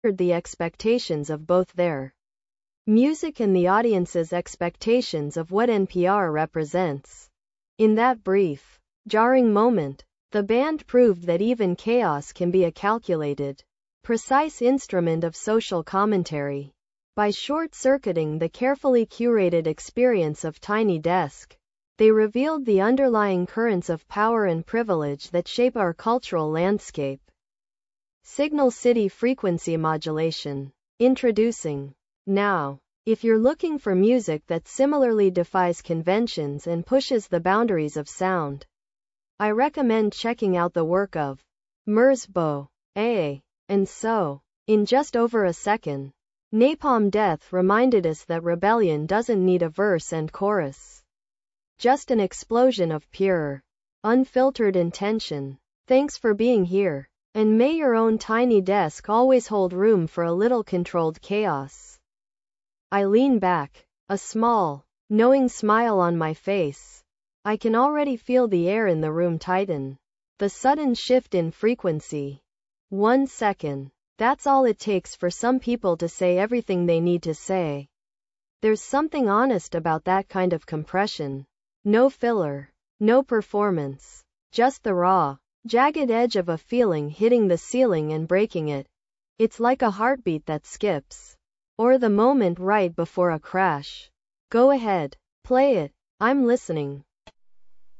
the expectations of both their music and the audience's expectations of what NPR represents. In that brief, jarring moment, the band proved that even chaos can be a calculated, precise instrument of social commentary. By short-circuiting the carefully curated experience of Tiny Desk, they revealed the underlying currents of power and privilege that shape our cultural landscape. Signal City Frequency Modulation. Introducing. Now, if you're looking for music that similarly defies conventions and pushes the boundaries of sound, I recommend checking out the work of Merzbow. And so, in just over a second, Napalm Death reminded us that rebellion doesn't need a verse and chorus. Just an explosion of pure, unfiltered intention. Thanks for being here, and may your own tiny desk always hold room for a little controlled chaos. I lean back, a small, knowing smile on my face. I can already feel the air in the room tighten. The sudden shift in frequency. 1 second. That's all it takes for some people to say everything they need to say. There's something honest about that kind of compression. No filler, no performance, just the raw, jagged edge of a feeling hitting the ceiling and breaking it. It's like a heartbeat that skips. Or the moment right before a crash. Go ahead, play it. I'm listening.